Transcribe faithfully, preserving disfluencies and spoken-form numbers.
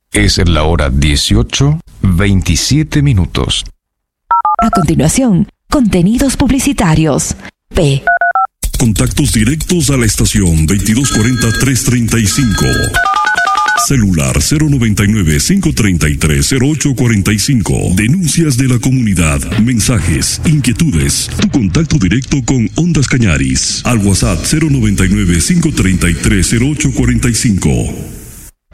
Es la hora dieciocho, veintisiete minutos. A continuación, contenidos publicitarios. P. Contactos directos a la estación veintidós cuarenta, trescientos treinta y cinco. Celular cero noventa y nueve, cinco treinta y tres, cero ocho cuarenta y cinco. Denuncias de la comunidad, mensajes, inquietudes. Tu contacto directo con Ondas Cañaris. Al WhatsApp cero noventa y nueve, cinco treinta y tres, cero ocho cuarenta y cinco.